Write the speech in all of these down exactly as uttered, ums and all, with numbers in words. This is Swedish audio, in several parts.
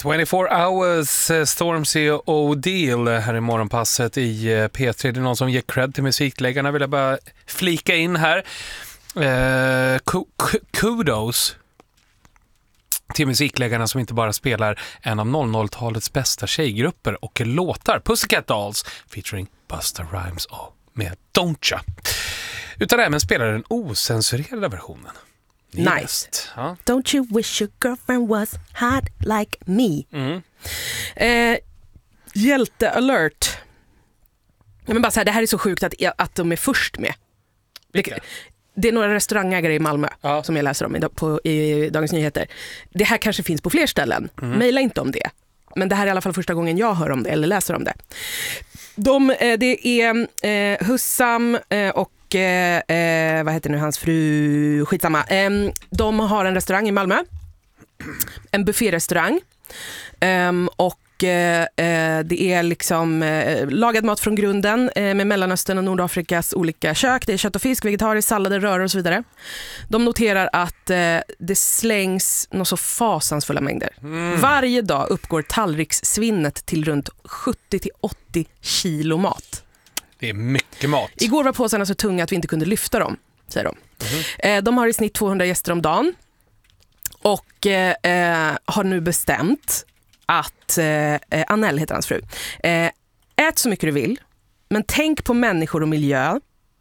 tjugofyra hours Stormzy O'Deal här i morgonpasset i P tre. Det är någon som ger cred till musikläggarna, vill jag bara flika in här. Eh, kudos till musikläggarna som inte bara spelar en av noll noll-talets bästa tjejgrupper och låtar, Pussycat Dolls featuring Busta Rhymes och med Don't Ya, utan även spelar den osensurerade versionen. Nice. Ja. Don't you wish your girlfriend was hot like me? Mm. Eh, hjälte alert. Men bara så här, det här är så sjukt att, att de är först med. Vilka? Det är några restaurangägare i Malmö ja. som jag läser om i, på, i Dagens Nyheter. Det här kanske finns på fler ställen. Mm. Maila inte om det. Men det här är i alla fall första gången jag hör om det eller läser om det. De, eh, det är eh, Hussam eh, och Eh, vad heter nu hans fru, skitsamma, eh, de har en restaurang i Malmö, en bufférestaurang, eh, och eh, det är liksom eh, lagad mat från grunden eh, med Mellanöstern och Nordafrikas olika kök. Det är kött och fisk, vegetariskt, sallader, röror och så vidare. De noterar att eh, det slängs något så fasansfulla mängder. Mm. Varje dag uppgår tallrikssvinnet till runt sjuttio till åttio kilo mat. Det är mycket mat. Igår var påsarna så tunga att vi inte kunde lyfta dem, säger de. Mm-hmm. De har i snitt tvåhundra gäster om dagen och eh, har nu bestämt att eh, Annelle heter hans fru. Eh, ät så mycket du vill, men tänk på människor och miljö.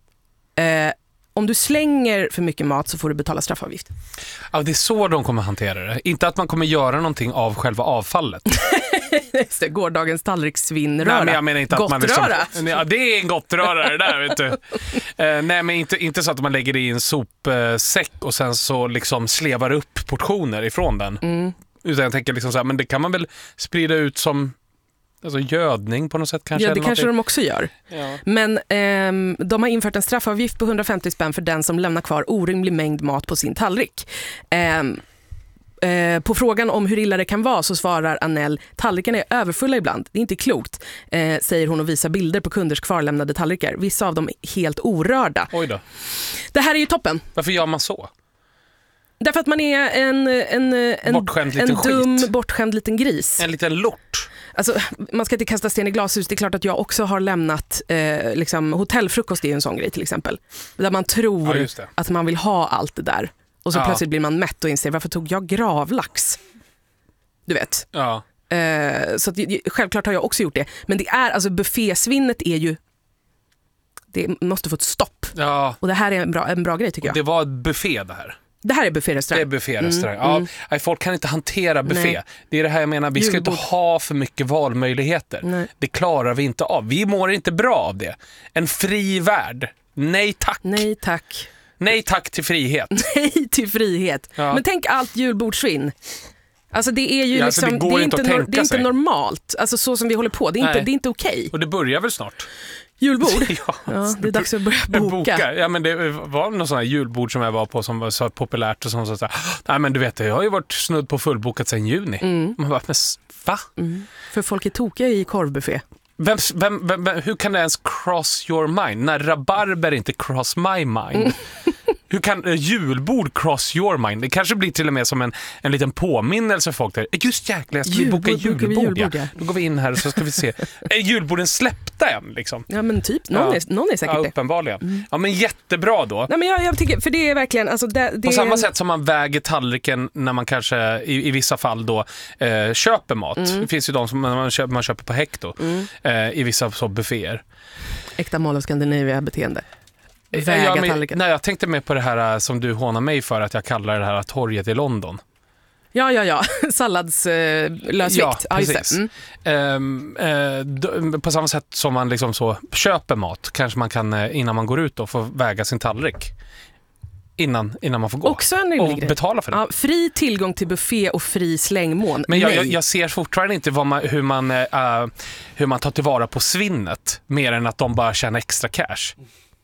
Eh, om du slänger för mycket mat så får du betala straffavgift. Ja, det är så de kommer hantera det. Inte att man kommer göra någonting av själva avfallet. Just det, gårdagens tallrikssvinnröra. Nej, men jag menar inte att man liksom, ja, det är en gottröra det där, vet du. Uh, nej, men inte, inte så att man lägger det i en sopsäck uh, och sen så liksom slevar upp portioner ifrån den. Mm. Utan jag tänker liksom så här, men det kan man väl sprida ut som alltså gödning på något sätt kanske. Ja, det kanske de också gör. Ja. Men ehm, de har infört en straffavgift på hundrafemtio spänn för den som lämnar kvar orimlig mängd mat på sin tallrik. Ehm, eh, på frågan om hur illa det kan vara så svarar Annelle: tallrikarna är överfulla ibland. Det är inte klokt, eh, säger hon och visar bilder på kunders kvarlämnade tallrikar. Vissa av dem är helt orörda. Oj då. Det här är ju toppen. Varför gör man så? Därför att man är en, en, en, bortskämd en dum, skit. bortskämd liten gris. En liten lort. Alltså, man ska inte kasta sten i glashus. Det är klart att jag också har lämnat eh, liksom, hotellfrukost är en sån grej till exempel. Där man tror ja, att man vill ha allt det där. Och så ja. plötsligt blir man mätt och inser, varför tog jag gravlax? Du vet. Ja. Eh, så att, självklart har jag också gjort det. Men det är, alltså buffésvinnet är ju, det måste få ett stopp. Ja. Och det här är en bra, en bra grej tycker jag. Och det var ett buffé det här. Det här är bufférestaurang. Det är bufférestaurang. Mm, ja, mm. Folk kan inte hantera buffé. Nej. Det är det här jag menar, vi ska Julbord. inte ha för mycket valmöjligheter. Nej. Det klarar vi inte av. Vi mår inte bra av det. En fri värld. Nej tack. Nej tack. Nej tack till frihet. Nej till frihet. Ja. Men tänk allt julbordsvin. Alltså det är ju ja, liksom, alltså det, det är inte, inte, nor- det är inte normalt. Alltså så som vi håller på. Det är inte, det är inte okej. Och det börjar väl snart. Julbord? ja, ja, det är dags att börja boka. boka. Ja, men det var någon sån här julbord som jag var på som var så populärt och som så, så här, nej men du vet, jag har ju varit snudd på fullbokat sedan juni. Mm. Man bara, men va? Mm. För folk är tokiga i korvbuffé. Vem, vem, vem, hur kan det ens cross your mind? När rabarber inte cross my mind. Mm. Hur kan uh, julbord cross your mind? Det kanske blir till och med som en, en liten påminnelse för folk där. Just jäklar, jag ska julbord, boka julbord. julbord ja. Ja. Då går vi in här och så ska vi se. Är julborden släppta än? Liksom? Ja, men typ. Någon, ja. är, någon är säkert ja, uppenbarligen. Det. Mm. Ja, men jättebra då. Nej, men jag, jag tycker, för det är verkligen... Alltså det, det På samma är... sätt som man väger tallriken när man kanske i, i vissa fall då eh, köper mat. Mm. Det finns ju de som man köper, man köper på Hecto mm. eh, i vissa så bufféer. Äkta Mall of Scandinavia-beteende. Ja, men, nej, jag tänkte med på det här som du hånar mig för att jag kallar det här torget i London. Ja, ja, ja. Salladslösvikt. Ja, ja, precis. Mm. Um, uh, d- på samma sätt som man liksom så köper mat kanske man kan uh, innan man går ut och få väga sin tallrik. Innan, innan man får gå. Också en och betala för det. Ja, fri tillgång till buffé och fri slängmån. Men jag, jag, jag ser fortfarande inte vad man, hur, man, uh, hur man tar tillvara på svinnet mer än att de bara tjänar extra cash.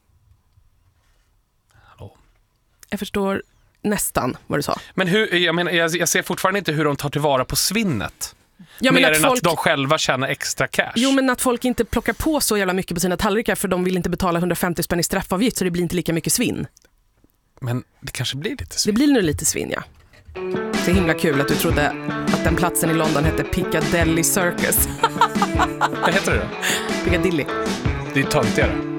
Jag förstår nästan vad du sa. Men hur, jag, menar, jag, jag ser fortfarande inte hur de tar tillvara på svinnet. Ja, mer att än folk... att de själva tjänar extra cash. Jo, men att folk inte plockar på så jävla mycket på sina tallrikar för de vill inte betala hundrafemtio spänn i straffavgift så det blir inte lika mycket svinn. Men det kanske blir lite svinn. Det blir nu lite svinn, ja. Så himla kul att du trodde att den platsen i London hette Piccadilly Circus. Vad heter det då? Piccadilly. Det är töntigare.